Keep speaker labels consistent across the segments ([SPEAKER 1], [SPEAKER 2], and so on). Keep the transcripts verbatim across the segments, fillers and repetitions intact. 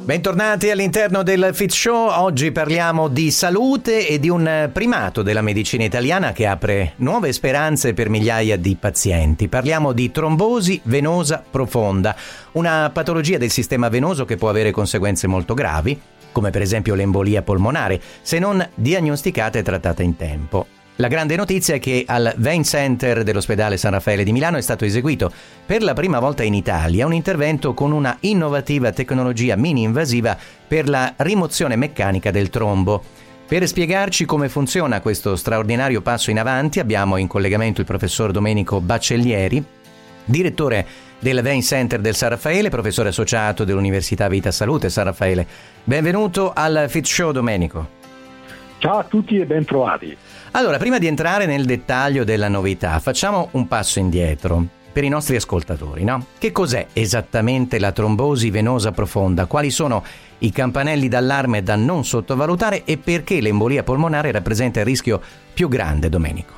[SPEAKER 1] Bentornati all'interno del Fit Show. Oggi parliamo di salute e di un primato della medicina italiana che apre nuove speranze per migliaia di pazienti. Parliamo di trombosi venosa profonda, una patologia del sistema venoso che può avere conseguenze molto gravi, come per esempio l'embolia polmonare, se non diagnosticata e trattata in tempo. La grande notizia è che al Vein Center dell'ospedale San Raffaele di Milano è stato eseguito per la prima volta in Italia un intervento con una innovativa tecnologia mini-invasiva per la rimozione meccanica del trombo. Per spiegarci come funziona questo straordinario passo in avanti abbiamo in collegamento il professor Domenico Baccellieri, direttore del Vein Center del San Raffaele, professore associato dell'Università Vita Salute San Raffaele. Benvenuto al Fit Show, Domenico.
[SPEAKER 2] Ciao a tutti e ben trovati.
[SPEAKER 1] Allora, prima di entrare nel dettaglio della novità, facciamo un passo indietro per i nostri ascoltatori, no? Che cos'è esattamente la trombosi venosa profonda? Quali sono i campanelli d'allarme da non sottovalutare e perché l'embolia polmonare rappresenta il rischio più grande, Domenico?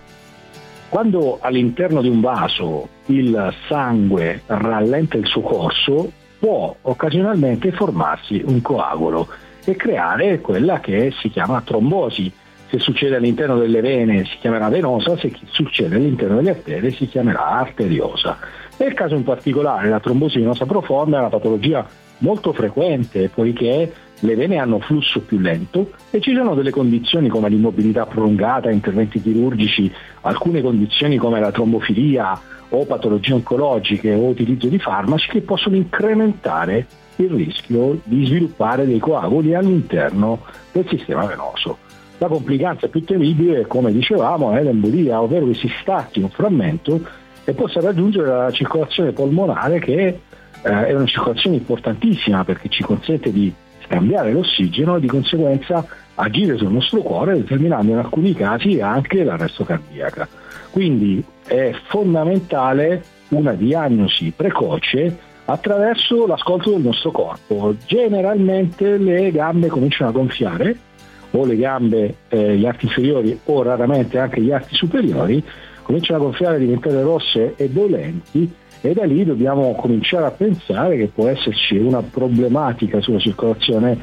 [SPEAKER 2] Quando all'interno di un vaso il sangue rallenta il suo corso, può occasionalmente formarsi un coagulo e creare quella che si chiama trombosi. Se succede all'interno delle vene si chiamerà venosa, se succede all'interno delle arterie si chiamerà arteriosa. Nel caso in particolare la trombosi venosa profonda è una patologia molto frequente poiché le vene hanno flusso più lento e ci sono delle condizioni come l'immobilità prolungata, interventi chirurgici, alcune condizioni come la trombofilia o patologie oncologiche o utilizzo di farmaci che possono incrementare il rischio di sviluppare dei coaguli all'interno del sistema venoso. La complicanza più terribile, come dicevamo, è l'embolia, ovvero che si stacchi un frammento e possa raggiungere la circolazione polmonare, che eh, è una circolazione importantissima perché ci consente di scambiare l'ossigeno e di conseguenza agire sul nostro cuore, determinando in alcuni casi anche l'arresto cardiaco. Quindi è fondamentale una diagnosi precoce attraverso l'ascolto del nostro corpo. Generalmente le gambe cominciano a gonfiare, o le gambe, eh, gli arti inferiori o raramente anche gli arti superiori cominciano a gonfiare, diventare rosse e dolenti, e da lì dobbiamo cominciare a pensare che può esserci una problematica sulla circolazione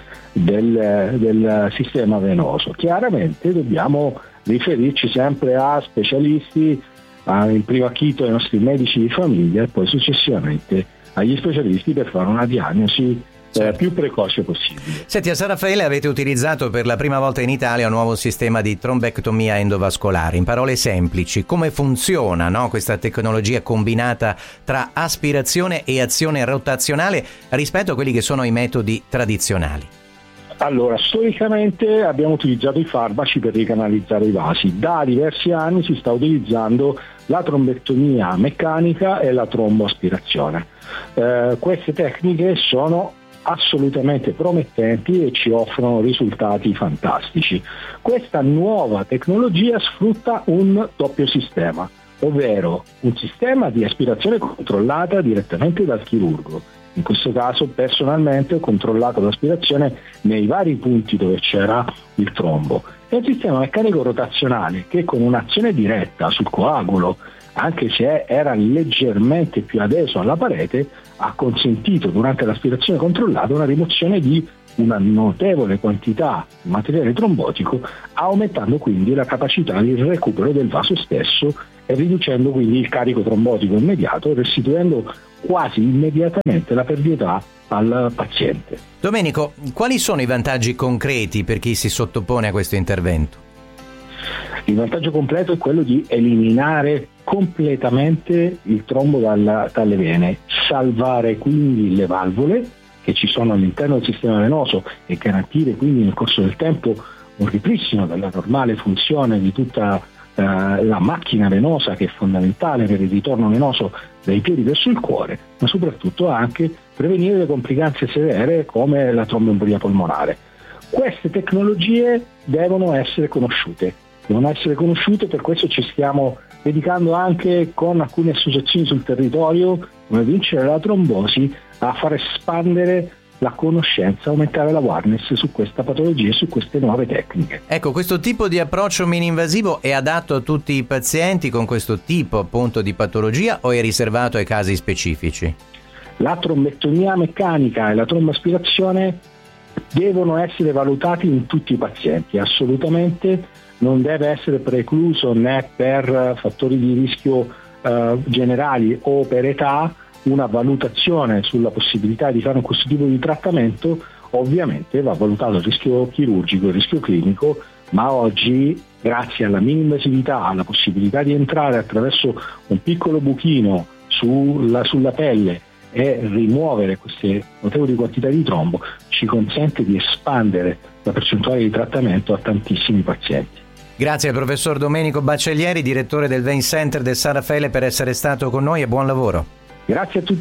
[SPEAKER 2] del, del sistema venoso. Chiaramente dobbiamo riferirci sempre a specialisti, a, in primo acchito ai nostri medici di famiglia e poi successivamente agli specialisti per fare una diagnosi
[SPEAKER 1] certo.
[SPEAKER 2] più precoce possibile.
[SPEAKER 1] Senti, a San Raffaele avete utilizzato per la prima volta in Italia un nuovo sistema di trombectomia endovascolare. In parole semplici, come funziona, no, questa tecnologia combinata tra aspirazione e azione rotazionale rispetto a quelli che sono i metodi tradizionali?
[SPEAKER 2] Allora, storicamente abbiamo utilizzato i farmaci per ricanalizzare i vasi. Da diversi anni si sta utilizzando la trombectomia meccanica e la tromboaspirazione. Eh, queste tecniche sono assolutamente promettenti e ci offrono risultati fantastici. Questa nuova tecnologia sfrutta un doppio sistema, ovvero un sistema di aspirazione controllata direttamente dal chirurgo. In questo caso personalmente ho controllato l'aspirazione nei vari punti dove c'era il trombo, e un sistema meccanico rotazionale che con un'azione diretta sul coagulo, anche se era leggermente più adeso alla parete, ha consentito durante l'aspirazione controllata una rimozione di una notevole quantità di materiale trombotico, aumentando quindi la capacità di recupero del vaso stesso e riducendo quindi il carico trombotico immediato, restituendo quasi immediatamente la perdita al paziente.
[SPEAKER 1] Domenico, quali sono i vantaggi concreti per chi si sottopone a questo intervento?
[SPEAKER 2] Il vantaggio completo è quello di eliminare completamente il trombo dalla, dalle vene, salvare quindi le valvole che ci sono all'interno del sistema venoso e garantire quindi nel corso del tempo un ripristino della normale funzione di tutta eh, la macchina venosa, che è fondamentale per il ritorno venoso dai piedi verso il cuore, ma soprattutto anche prevenire le complicanze severe come la tromboembolia polmonare. Queste tecnologie devono essere conosciute, devono essere conosciute, per questo ci stiamo dedicando anche con alcune associazioni sul territorio, come Vincere la Trombosi, a far espandere la conoscenza, aumentare l'awareness su questa patologia e su queste nuove tecniche.
[SPEAKER 1] Ecco, questo tipo di approccio mini-invasivo è adatto a tutti i pazienti con questo tipo appunto di patologia o è riservato ai casi specifici?
[SPEAKER 2] La trombectomia meccanica e la tromboaspirazione devono essere valutati in tutti i pazienti, assolutamente non deve essere precluso né per fattori di rischio eh, generali o per età una valutazione sulla possibilità di fare questo tipo di trattamento. Ovviamente va valutato il rischio chirurgico, il rischio clinico, ma oggi grazie alla mini-invasività, alla possibilità di entrare attraverso un piccolo buchino sulla, sulla pelle e rimuovere queste notevoli quantità di trombo, ci consente di espandere la percentuale di trattamento a tantissimi pazienti.
[SPEAKER 1] Grazie al professor Domenico Baccellieri, direttore del Vein Center del San Raffaele, per essere stato con noi e buon lavoro.
[SPEAKER 2] Grazie a tutti.